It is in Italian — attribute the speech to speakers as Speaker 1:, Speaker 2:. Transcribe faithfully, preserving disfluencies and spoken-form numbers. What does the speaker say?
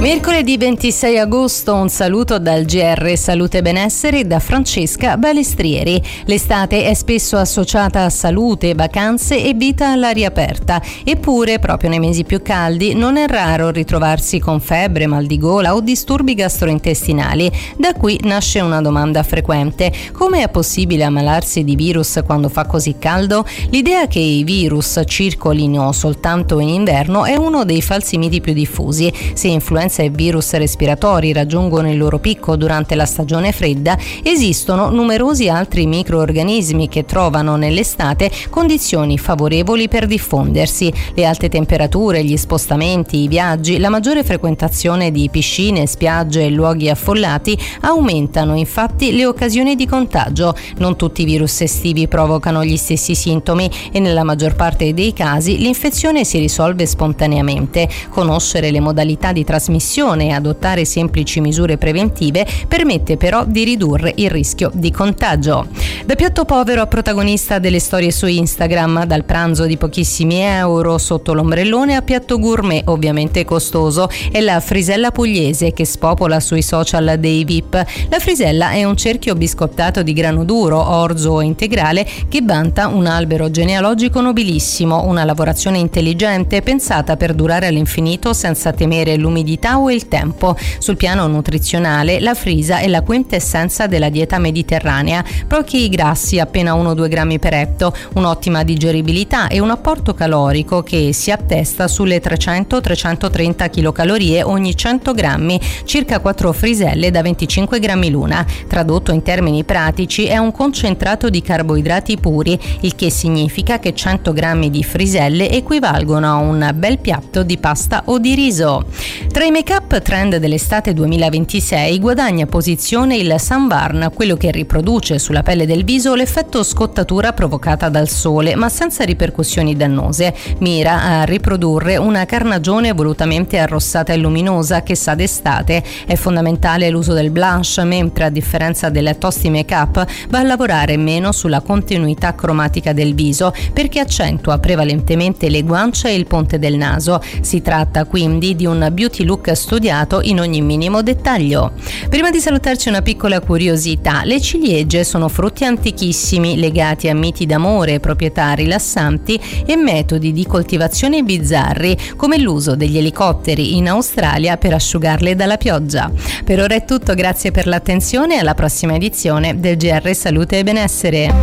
Speaker 1: Mercoledì ventisei agosto, un saluto dal G R Salute e Benessere da Francesca Balestrieri. L'estate è spesso associata a salute, vacanze e vita all'aria aperta, eppure proprio nei mesi più caldi non è raro ritrovarsi con febbre, mal di gola o disturbi gastrointestinali. Da qui nasce una domanda frequente: come è possibile ammalarsi di virus quando fa così caldo? L'idea che i virus circolino soltanto in inverno è uno dei falsi miti più diffusi. Se influenza e virus respiratori raggiungono il loro picco durante la stagione fredda, esistono numerosi altri microorganismi che trovano nell'estate condizioni favorevoli per diffondersi. Le alte temperature, gli spostamenti, i viaggi, la maggiore frequentazione di piscine, spiagge e luoghi affollati aumentano infatti le occasioni di contagio. Non tutti i virus estivi provocano gli stessi sintomi e nella maggior parte dei casi l'infezione si risolve spontaneamente. Conoscere le modalità di trasmissione e adottare semplici misure preventive permette però di ridurre il rischio di contagio. Da piatto povero a protagonista delle storie su Instagram, dal pranzo di pochissimi euro sotto l'ombrellone a piatto gourmet ovviamente costoso, è la frisella pugliese che spopola sui social dei V I P. La frisella è un cerchio biscottato di grano duro, orzo integrale che vanta un albero genealogico nobilissimo, una lavorazione intelligente pensata per durare all'infinito senza temere l'umidità o il tempo. Sul piano nutrizionale la frisa è la quintessenza della dieta mediterranea: pochi grassi, appena uno due grammi per etto, un'ottima digeribilità e un apporto calorico che si attesta sulle trecento trecentotrenta chilocalorie ogni cento grammi, circa quattro friselle da venticinque grammi l'una. Tradotto in termini pratici è un concentrato di carboidrati puri, il che significa che cento grammi di friselle equivalgono a un bel piatto di pasta o di riso. Tra i make-up trend dell'estate duemilaventisei guadagna posizione il Sunburn, quello che riproduce sulla pelle del viso l'effetto scottatura provocata dal sole, ma senza ripercussioni dannose. Mira a riprodurre una carnagione volutamente arrossata e luminosa che sa d'estate. È fondamentale l'uso del blush, mentre a differenza del tosti make-up va a lavorare meno sulla continuità cromatica del viso, perché accentua prevalentemente le guance e il ponte del naso. Si tratta quindi di un beauty look studiato in ogni minimo dettaglio. Prima di salutarci una piccola curiosità: le ciliegie sono frutti antichissimi legati a miti d'amore, proprietà rilassanti e metodi di coltivazione bizzarri, come l'uso degli elicotteri in Australia per asciugarle dalla pioggia. Per ora è tutto, grazie per l'attenzione e alla prossima edizione del G R Salute e Benessere.